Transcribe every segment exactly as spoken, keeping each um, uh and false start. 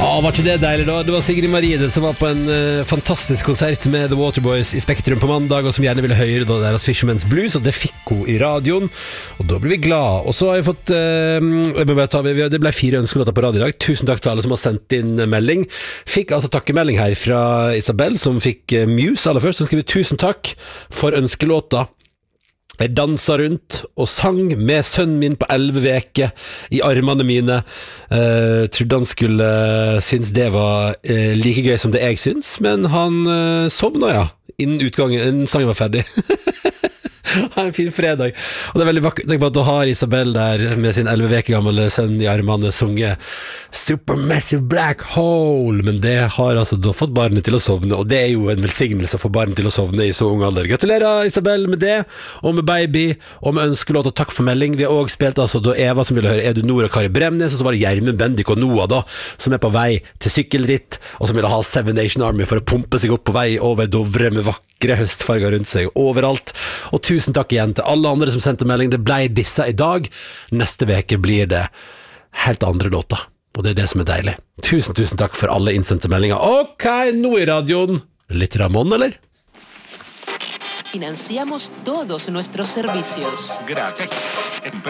Ah, var ikke det deilig da? Det var Sigrid Marie det som var på en uh, fantastisk konsert med The Waterboys i Spektrum på mandag, og som gjerne ville høre da deres Fisherman's Blues, og det fikk hun i radioen, og da ble vi glad. Og så har jeg fått uh, det ble fire ønskelåter på radio i dag. Tusen takk til alle som har sendt inn melding. Fikk altså takkemelding her fra Isabel, som fikk uh, Muse aller først, som skriver tusen takk for ønskelåta. Jeg dansa rundt og sang med sønnen min på elleve veker i armene mine. Uh, trodde han skulle uh, synes det var uh, like gøy som det jeg synes, men han uh, sovna, ja, innen utgangen, innen sangen var ferdig. Ha en fin fredag. Og det er veldig vakkert. Tenk på at du har Isabel der med sin elleve veker gamle sønn i armene sunget Supermassive Black Hole, men det har altså da fått barnet til å sovne, og det er jo en velsignelse å få barnet til å sovne i så ung alder. Gratulerer Isabel med det, og med baby, og med ønskelåt, og takk for melding. Vi har også spilt altså da Eva som ville høre Er du Nora Kari Bremnes, og så var det Gjermund Bendik og Noah da, som er på vei til sykkelritt, og som ville ha Seven Nation Army for å pumpe seg opp på vei over Dovre med vakre høstfarger rundt seg overalt. Og tusen takk igjen til alle andre som sendte melding. Det ble disse i dag. Neste veke blir det helt andre låter, og det er det som er deilig. Tusen, tusen takk for alle innsendte meldinger. Ok, nå i radioen litt Ramon, eller? Financiamos todos nuestros servicios. Gracias.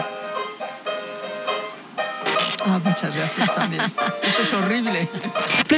Ah, muchas gracias también. Eso es horrible.